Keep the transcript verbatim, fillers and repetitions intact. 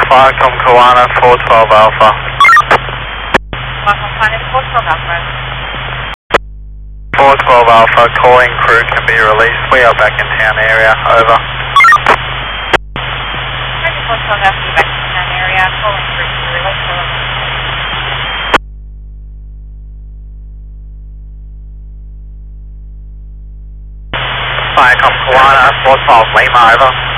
Viacom Kiwana, four twelve Alpha. Viacom Kiwana, four twelve Alpha. four twelve Alpha, calling crew can be released. We are back in town area, over. four twelve Alpha, you're back in town area, calling crew can be released, over. Viacom Kiwana, four twelve Lima, over.